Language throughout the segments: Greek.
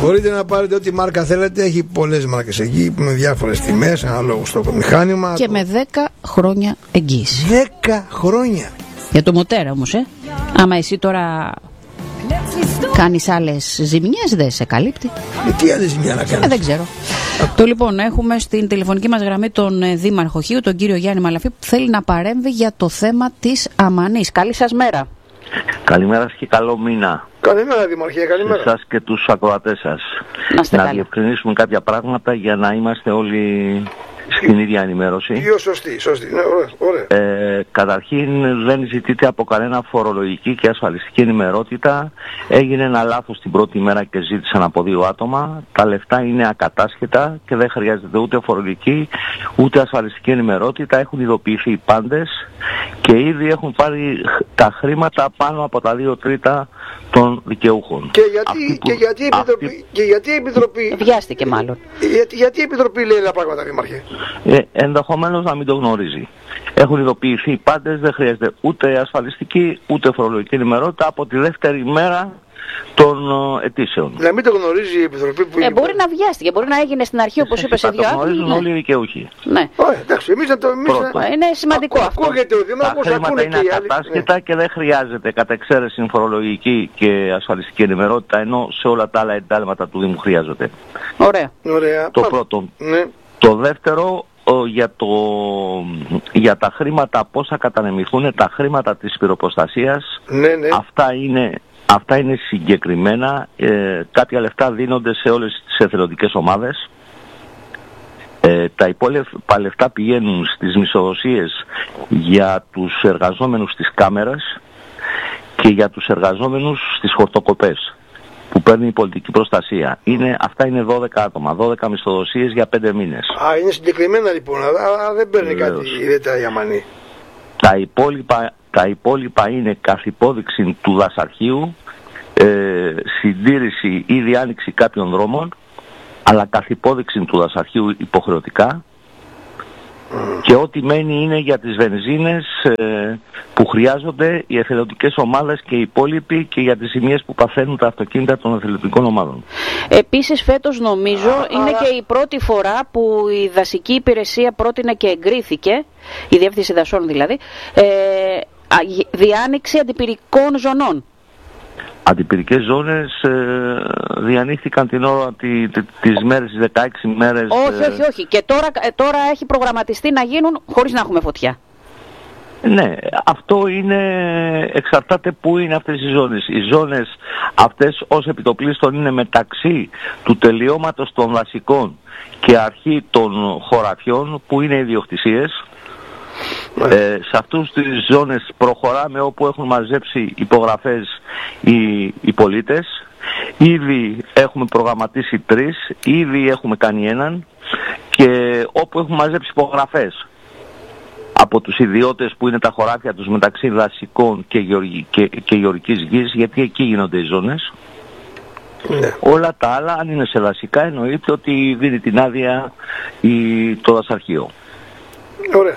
Μπορείτε να πάρετε ό,τι μάρκα θέλετε, έχει πολλές μάρκες εκεί με διάφορες τιμές, αναλόγως στο μηχάνημα. Και με 10 χρόνια εγγύηση. 10 χρόνια. Για το μοτέρα όμως, άμα εσύ τώρα κάνεις άλλες ζημιές, δεν σε καλύπτει. Τι άλλη ζημιά να κάνεις? Δεν ξέρω. Το λοιπόν, έχουμε στην τηλεφωνική μας γραμμή τον Δήμαρχο Χίου, τον κύριο Γιάννη Μαλαφή, που θέλει να παρέμβει για το θέμα της Αμανής. Καλή σας μέρα. Καλημέρα σας και καλό μήνα. Καλημέρα Δημαρχέ, καλημέρα. Σε εσάς και τους ακροατές σας. Να διευκρινίσουμε κάποια πράγματα για να είμαστε όλοι στην ίδια ενημέρωση. Πιο σωστή, ναι, ωραία. Καταρχήν δεν ζητείται από κανένα φορολογική και ασφαλιστική ενημερότητα. Έγινε ένα λάθος την πρώτη μέρα και ζήτησαν από 2 άτομα. Τα λεφτά είναι ακατάσχετα και δεν χρειάζεται ούτε φορολογική ούτε ασφαλιστική ενημερότητα. Έχουν ειδοποιηθεί οι πάντες και ήδη έχουν πάρει τα χρήματα πάνω από τα 2 τρίτα των δικαιούχων. Και γιατί η Επιτροπή... Βιάστηκε μάλλον. Γιατί η Επιτροπή λέει άλλα πράγματα, Δήμαρχε? Ενδεχομένως να μην το γνωρίζει. Έχουν ειδοποιηθεί οι πάντες, δεν χρειάζεται ούτε ασφαλιστική ούτε φορολογική ενημερότητα από τη δεύτερη μέρα των αιτήσεων. Να μην το γνωρίζει η Επιτροπή που... μπορεί να βιάστηκε, μπορεί να έγινε στην αρχή όπως είπε σε 2 άτομα. Το γνωρίζουν όλοι οι δικαιούχοι. Ναι. Εντάξει, εμείς να το... Είναι σημαντικό αυτό. Ακούγεται ο Δήμαρχος, ακούνε και οι άλλοι. Είναι ακατάσχετα και δεν χρειάζεται κατά εξαίρεση φορολογική και ασφαλιστική ενημερότητα, ενώ σε όλα τα άλλα εντάλματα του Δήμου χρειάζονται. Ωραία. Το πρώτο. Ναι. Το δεύτερο, για τα χρήματα, πώς θα κατανεμηθούν τα χρήματα της πυροπροστασίας. Ναι. Αυτά είναι συγκεκριμένα. Κάποια λεφτά δίνονται σε όλες τις εθελοντικές ομάδες. Τα υπόλοιπα λεφτά πηγαίνουν στις μισθοδοσίες για τους εργαζόμενους στις κάμερες και για τους εργαζόμενους στις χορτοκοπές που παίρνει η πολιτική προστασία. Αυτά είναι 12 άτομα, 12 μισθοδοσίες για 5 μήνες. Είναι συγκεκριμένα λοιπόν, δεν παίρνει κάτι ιδιαίτερα η Αμανή. Τα υπόλοιπα είναι καθυπόδειξη του δασαρχείου, συντήρηση ή διάνοιξη κάποιων δρόμων, αλλά καθυπόδειξη του δασαρχείου υποχρεωτικά, και ό,τι μένει είναι για τις βενζίνες που χρειάζονται οι εθελοντικές ομάδες και οι υπόλοιποι και για τις ζημιές που παθαίνουν τα αυτοκίνητα των εθελοντικών ομάδων. Επίσης φέτος νομίζω είναι και η πρώτη φορά που η δασική υπηρεσία πρότεινε και εγκρίθηκε, η Διεύθυνση Δασών δηλαδή, διάνοιξη αντιπυρικών ζωνών. Αντιπυρικές ζώνες διανύχθηκαν την ώρα τις μέρες, τις 16 μέρες. Όχι. Και τώρα έχει προγραμματιστεί να γίνουν χωρίς να έχουμε φωτιά. Ναι, αυτό εξαρτάται πού είναι αυτές οι ζώνες. Οι ζώνες αυτές ως επιτοπλίστων είναι μεταξύ του τελειώματος των δασικών και αρχή των χωραφιών που είναι ιδιοκτησίες. Σε αυτούς τις ζώνες προχωράμε όπου έχουν μαζέψει υπογραφές οι πολίτες. Ήδη έχουμε προγραμματίσει 3, ήδη έχουμε κάνει 1, και όπου έχουμε μαζέψει υπογραφές από τους ιδιώτες που είναι τα χωράφια τους μεταξύ δασικών και γεωργικής γης, γιατί εκεί γίνονται οι ζώνες. Όλα τα άλλα, αν είναι σε δασικά, εννοείται ότι δίνει την άδεια το δασαρχείο. Ωραία.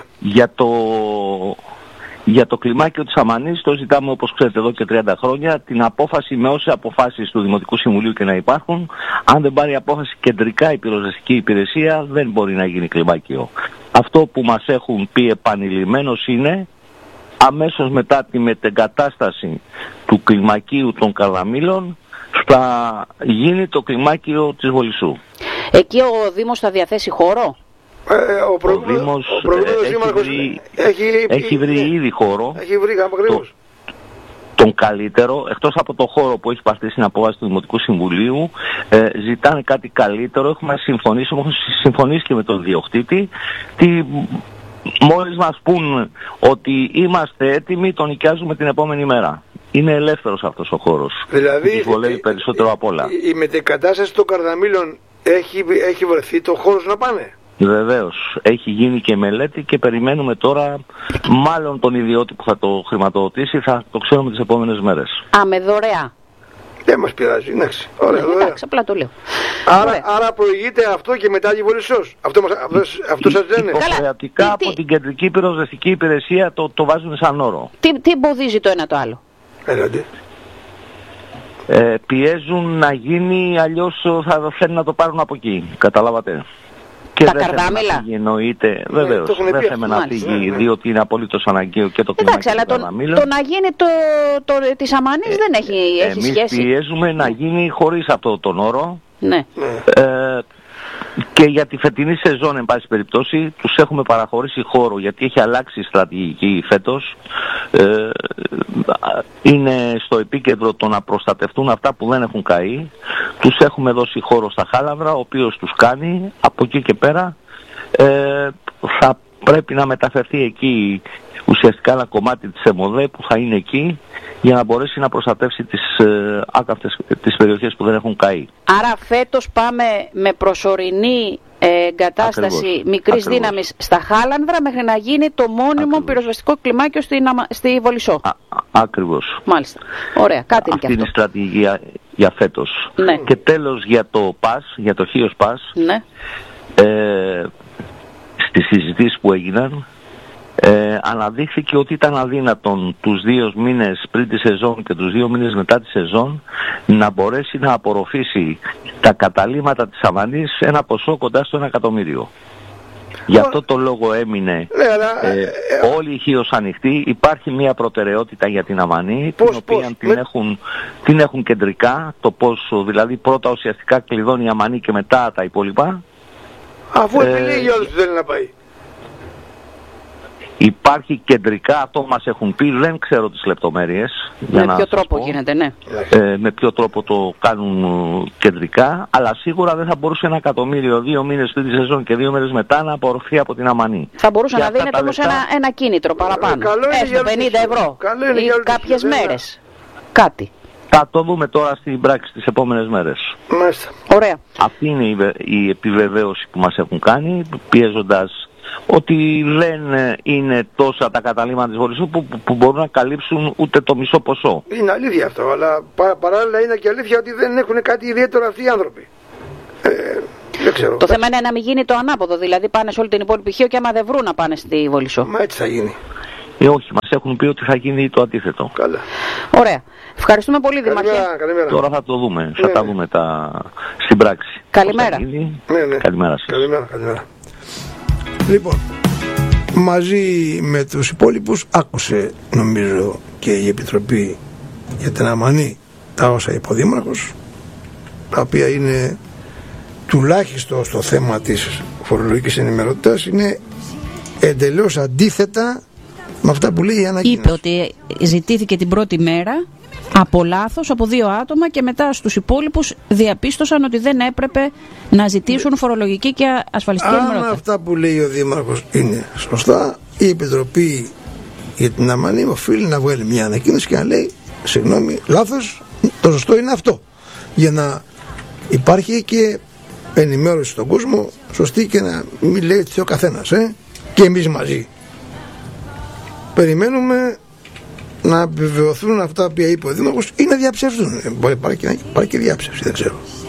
Για το κλιμάκιο της Αμανής το ζητάμε, όπως ξέρετε, εδώ και 30 χρόνια, την απόφαση με όσες αποφάσεις του Δημοτικού Συμβουλίου και να υπάρχουν. Αν δεν πάρει απόφαση κεντρικά η πυροσβεστική υπηρεσία, δεν μπορεί να γίνει κλιμάκιο. Αυτό που μας έχουν πει επανειλημμένως είναι αμέσως μετά τη μετεγκατάσταση του κλιμακίου των Καρδαμήλων θα γίνει το κλιμάκιο της Βολισσού. Εκεί ο Δήμος θα διαθέσει χώρο? Ο προηγούμενος δήμαρχος έχει βρει ήδη χώρο. Έχει βρει ακριβώς τον καλύτερο, εκτός από το χώρο που έχει πάρθει στην απόφαση του Δημοτικού Συμβουλίου, ζητάνε κάτι καλύτερο. Έχουμε συμφωνήσει και με τον διοκτήτη. Μόλις μας πούν ότι είμαστε έτοιμοι, τον νοικιάζουμε την επόμενη μέρα. Είναι ελεύθερος αυτός ο χώρος. Δηλαδή, τους βολεύει περισσότερο απ' όλα. Η μετεκατάσταση των Καρδαμήλων έχει βρεθεί το χώρος να πάνε? Βεβαίως. Έχει γίνει και μελέτη και περιμένουμε τώρα, μάλλον τον ιδιώτη που θα το χρηματοδοτήσει, θα το ξέρουμε τις επόμενες μέρες. Με δωρεά? Δεν μας πειράζει, εντάξει. Εντάξει, απλά το λέω. Άρα προηγείται αυτό και μετά τη Βολισσός. Αυτό σας λένε? Υποχρεωτικά από την κεντρική πυροσβεστική υπηρεσία το βάζουν σαν όρο. Τι εμποδίζει το ένα το άλλο? πιέζουν να γίνει, αλλιώς θα θέλουν να το πάρουν από εκεί. Καταλάβατε. Και τα δεν καρδάμιλα. να φύγει, εννοείται. Βεβαίως, δεν θέλουμε να φύγει, διότι είναι απολύτως αναγκαίο και το κλίμα. Εντάξει, αλλά το να γίνει της Αμανής δεν έχει σχέση. Εμείς πιέζουμε να γίνει χωρίς αυτό τον όρο. Ναι. Και για τη φετινή σεζόν, εν πάση περιπτώσει, τους έχουμε παραχωρήσει χώρο, γιατί έχει αλλάξει η στρατηγική φέτος. Είναι στο επίκεντρο το να προστατευτούν αυτά που δεν έχουν καεί. Τους έχουμε δώσει χώρο στα Χάλαβρα, ο οποίος τους κάνει. Από εκεί και πέρα θα πρέπει να μεταφερθεί εκεί ουσιαστικά ένα κομμάτι της ΕΜΟΔΕ που θα είναι εκεί, για να μπορέσει να προστατεύσει τις περιοχές που δεν έχουν καεί. Άρα φέτος πάμε με προσωρινή εγκατάσταση μικρής δύναμης στα Χάλανδρα μέχρι να γίνει το μόνιμο πυροσβεστικό κλιμάκιο στη Βολισσό. Ακριβώς. Μάλιστα. Ωραία. Κάτι είναι και αυτό. Αυτή είναι η στρατηγική για φέτος. Ναι. Και τέλος για το ΠΑΣ, για το Χίος ΠΑΣ, ναι. Στις συζητήσεις που έγιναν, αναδείχθηκε ότι ήταν αδύνατον τους 2 μήνες πριν τη σεζόν και τους 2 μήνες μετά τη σεζόν να μπορέσει να απορροφήσει τα καταλύματα της Αμανής ένα ποσό κοντά στο 1 εκατομμύριο. Γι' αυτό το λόγο έμεινε όλη η Χίος ανοιχτή. Υπάρχει μια προτεραιότητα για την Αμανή, την οποία την έχουν κεντρικά, το πώς δηλαδή πρώτα ουσιαστικά κλειδώνει η Αμανή και μετά τα υπόλοιπα. Αφού επιλέγει όλους που θέλει να πάει. Υπάρχει κεντρικά, αυτό μας έχουν πει, δεν ξέρω τις λεπτομέρειες. Με ποιο τρόπο γίνεται, ναι. Με ποιο τρόπο το κάνουν κεντρικά, αλλά σίγουρα δεν θα μπορούσε 1 εκατομμύριο 2 μήνες πριν τη σεζόν και 2 μέρες μετά να απορροφεί από την Αμανή. Θα μπορούσε να δίνεται όμως ένα κίνητρο παραπάνω. Έστω 50 ευρώ ή κάποιες μέρες. Κάτι. Θα το δούμε τώρα στην πράξη τις επόμενες μέρες. Μάλιστα. Ωραία. Αυτή είναι η επιβεβαίωση που μας έχουν κάνει, πιέζοντας ότι δεν είναι τόσα τα καταλύματα της Βολισσού που μπορούν να καλύψουν ούτε το μισό ποσό. Είναι αλήθεια αυτό, αλλά παράλληλα είναι και αλήθεια ότι δεν έχουν κάτι ιδιαίτερο αυτοί οι άνθρωποι. Δεν ξέρω. Το θέμα είναι να μην γίνει το ανάποδο, δηλαδή πάνε σε όλη την υπόλοιπη Χίο και άμα δεν βρουν να πάνε στη Βολισσό. Μα έτσι θα γίνει. Όχι, μας έχουν πει ότι θα γίνει το αντίθετο. Καλά. Ωραία. Ευχαριστούμε πολύ, Δήμαρχε. Καλημέρα. Τώρα θα το δούμε. Θα τα δούμε στην πράξη. Καλημέρα. Ναι. Καλημέρα σας. Καλημέρα. Λοιπόν, μαζί με τους υπόλοιπους άκουσε νομίζω και η Επιτροπή για την Αμανή τα όσα είπε ο Δήμαρχος, τα οποία είναι τουλάχιστον στο θέμα της φορολογικής ενημερότητας είναι εντελώς αντίθετα με αυτά που λέει η ανακοίνωση. Είπε ότι ζητήθηκε την πρώτη μέρα από λάθος από 2 άτομα και μετά στους υπόλοιπους διαπίστωσαν ότι δεν έπρεπε να ζητήσουν φορολογική και ασφαλιστική ενημερότητα. Αν αυτά που λέει ο Δήμαρχος είναι σωστά, η Επιτροπή για την Αμανή οφείλει να βγάλει μια ανακοίνωση και να λέει συγγνώμη, λάθος, το σωστό είναι αυτό, για να υπάρχει και ενημέρωση στον κόσμο σωστή και να μην λέει έτσι ο καθένας και εμείς μαζί. Περιμένουμε να επιβεβαιωθούν αυτά που είπε ο Δήμαρχος ή να διαψεύσουν. Μπορεί να υπάρχει και διάψευση, δεν ξέρω.